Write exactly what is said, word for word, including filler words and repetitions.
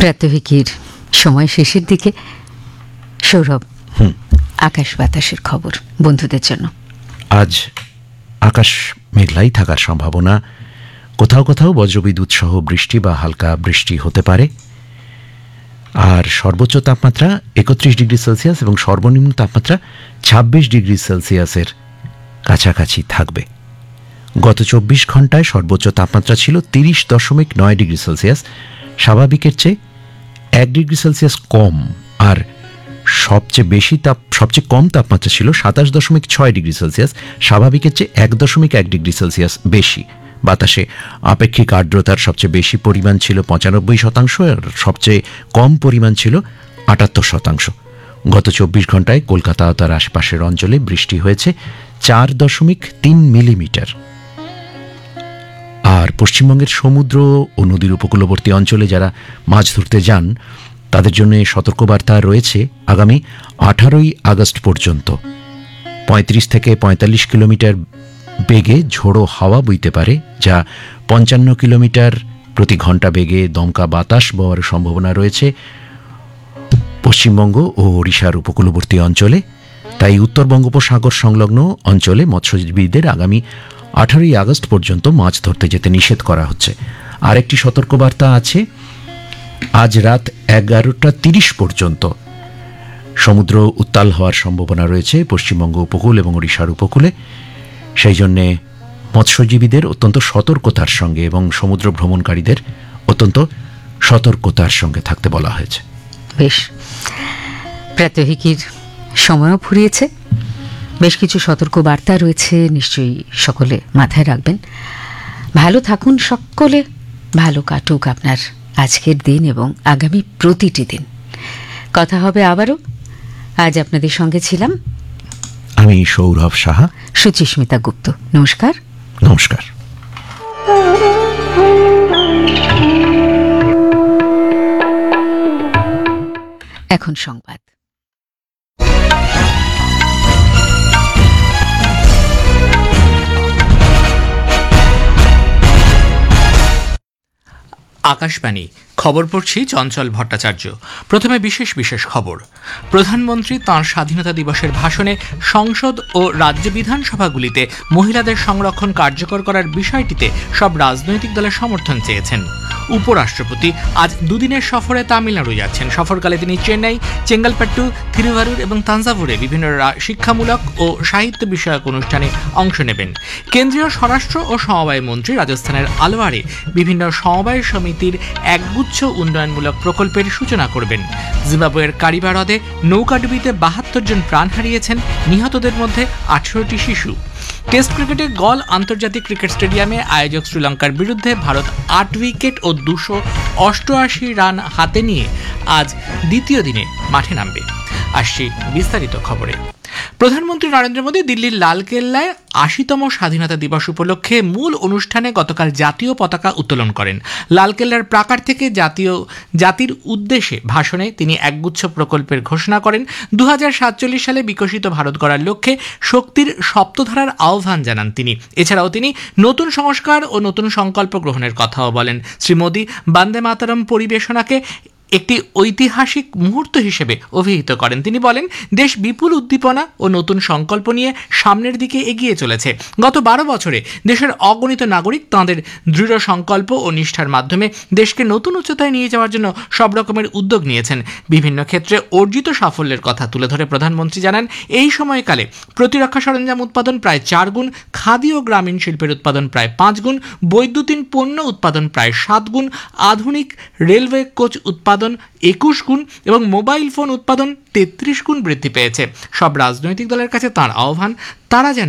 প্রাত্যহিকের সময় শেষের দিকে সৌরভ, আকাশ বাতাসের খবর বন্ধুদের জন্য। আজ আকাশ মেঘলাই থাকার সম্ভাবনা, কোথাও কোথাও বজ্রবিদ্যুৎ সহ বৃষ্টি বা হালকা বৃষ্টি হতে পারে। আর সর্বোচ্চ তাপমাত্রা একত্রিশ ডিগ্রি সেলসিয়াস এবং সর্বনিম্ন তাপমাত্রা ছাব্বিশ ডিগ্রি সেলসিয়াসের কাছাকাছি থাকবে। গত চব্বিশ ঘন্টায় সর্বোচ্চ তাপমাত্রা ছিল তিরিশ দশমিক নয় ডিগ্রি সেলসিয়াস, স্বাভাবিকের চেয়ে এক ডিগ্রি সেলসিয়াস কম। আর সবচেয়ে বেশি তাপ সবচেয়ে কম তাপমাত্রা ছিল সাতাশ দশমিক ছয় ডিগ্রি সেলসিয়াস, স্বাভাবিকের চেয়ে এক দশমিক এক ডিগ্রি সেলসিয়াস বেশি। বাতাসে আপেক্ষিক আর্দ্রতার সবচেয়ে বেশি পরিমাণ ছিল পঁচানব্বই শতাংশ, আর সবচেয়ে কম পরিমাণ ছিল আটাত্তর শতাংশ। গত চব্বিশ ঘন্টায় কলকাতা ও তার আশপাশের অঞ্চলে বৃষ্টি হয়েছে চার দশমিক তিন মিলিমিটার। আর পশ্চিমবঙ্গের সমুদ্র ও নদীর উপকূলবর্তী অঞ্চলে যারা মাছ ধরতে যান তাদের জন্য সতর্কবার্তা রয়েছে আগামী আঠারোই আগস্ট পর্যন্ত। পঁয়ত্রিশ থেকে পঁয়তাল্লিশ কিলোমিটার বেগে ঝোড়ো হাওয়া বইতে পারে, যা পঞ্চান্ন কিলোমিটার প্রতি ঘন্টা বেগে দমকা বাতাস বওয়ার সম্ভাবনা রয়েছে পশ্চিমবঙ্গ ও ওড়িশার উপকূলবর্তী অঞ্চলে। তাই উত্তর বঙ্গোপসাগর সংলগ্ন অঞ্চলে মৎস্যজীবীদের আগামী আঠারোই আগস্ট পর্যন্ত মাছ ধরতে যেতে নিষেধ করা হচ্ছে। আরেকটি সতর্কবার্তা আছে, আজ রাত এগারোটা তিরিশ পর্যন্ত সমুদ্র উত্তাল হওয়ার সম্ভাবনা রয়েছে পশ্চিমবঙ্গ উপকূল এবং ওড়িশার উপকূলে। সেই জন্যে মৎস্যজীবীদের অত্যন্ত সতর্কতার সঙ্গে এবং সমুদ্র ভ্রমণকারীদের অত্যন্ত সতর্কতার সঙ্গে থাকতে বলা হয়েছে। বেশ, প্রাত্যহিকের সময়ও ফুরিয়েছে, বেশ কিছু সতর্ক বার্তা রয়েছে, নিশ্চয়ই সকলে মাথায় রাখবেন। ভালো থাকুন সকলে, ভালো কাটুক আপনার আজকের দিন এবং আগামী প্রতিটি দিন। কথা হবে আবারও। আজ আপনাদের সঙ্গে ছিলাম আমি সৌরভ সাহা, সুচিস্মিতা গুপ্ত। নমস্কার। নমস্কার। এখন সংবাদ। আকাশবাণী খবর পড়ছি চঞ্চল ভট্টাচার্য। প্রথমে বিশেষ বিশেষ খবর। প্রধানমন্ত্রী তাঁর স্বাধীনতা দিবসের ভাষণে সংসদ ও রাজ্য বিধানসভাগুলিতে মহিলাদের সংরক্ষণ কার্যকর করার বিষয়টিতে সব রাজনৈতিক দলের সমর্থন চেয়েছেন। উপরাষ্ট্রপতি আজ দুদিনের সফরে তামিলনাড়ু যাচ্ছেন। সফরকালে তিনি চেন্নাই, চেঙ্গালপট্টু, থিরুভারুর এবং তাঞ্জাভুরে বিভিন্ন শিক্ষামূলক ও সাহিত্য বিষয়ক অনুষ্ঠানে অংশ নেবেন। কেন্দ্রীয় স্বরাষ্ট্র ও সমবায় মন্ত্রী রাজস্থানের আলওয়ারে বিভিন্ন সমবায় সমিতির একগুচ্ছ উন্নয়নমূলক প্রকল্পের সূচনা করবেন। জিম্বাবুয়ের কারিবা হ্রদে নৌকাডুবিতে বাহাত্তর জন প্রাণ হারিয়েছেন, নিহতদের মধ্যে আঠারোটি শিশু। টেস্ট ক্রিকেটে গল আন্তর্জাতিক ক্রিকেট স্টেডিয়ামে আয়োজক শ্রীলঙ্কার বিরুদ্ধে ভারত আট উইকেট ও দুশো অষ্টআশি রান হাতে নিয়ে আজ দ্বিতীয় দিনে মাঠে নামবে। আসছি বিস্তারিত খবরে। প্রধানমন্ত্রী নরেন্দ্র মোদী দিল্লির লালকেল্লায় আশিতম স্বাধীনতা দিবস উপলক্ষে মূল অনুষ্ঠানে গতকাল জাতীয় পতাকা উত্তোলন করেন। লালকেল্লার প্রাকার থেকে জাতীয় জাতির উদ্দেশ্যে ভাষণে তিনি একগুচ্ছ প্রকল্পের ঘোষণা করেন। দু হাজার সাতচল্লিশ সালে বিকশিত ভারত গড়ার লক্ষ্যে শক্তির সপ্তধারার আহ্বান জানান তিনি। এছাড়াও তিনি নতুন সংস্কার ও নতুন সংকল্প গ্রহণের কথাও বলেন। শ্রী মোদী বন্দে মাতরম পরিবেশনাকে একটি ঐতিহাসিক মুহূর্ত হিসেবে অভিহিত করেন। তিনি বলেন, দেশ বিপুল উদ্দীপনা ও নতুন সংকল্প নিয়ে সামনের দিকে এগিয়ে চলেছে। গত বারো বছরে দেশের অগণিত নাগরিক তাঁদের দৃঢ় সংকল্প ও নিষ্ঠার মাধ্যমে দেশকে নতুন উচ্চতায় নিয়ে যাওয়ার জন্য সব রকমের উদ্যোগ নিয়েছেন। বিভিন্ন ক্ষেত্রে অর্জিত সাফল্যের কথা তুলে ধরে প্রধানমন্ত্রী জানান, এই সময়কালে প্রতিরক্ষা সরঞ্জাম উৎপাদন প্রায় চার গুণ, খাদি ও গ্রামীণ শিল্পের উৎপাদন প্রায় পাঁচ গুণ, বৈদ্যুতিন পণ্য উৎপাদন প্রায় সাত গুণ, আধুনিক রেলওয়ে কোচ উৎপাদন একুশ গুণ এবং মোবাইল ফোন উৎপাদন তেত্রিশ গুণ বৃদ্ধি পেয়েছে। সব রাজনৈতিক দলের কাছে তাঁর আহ্বান, তারা যেন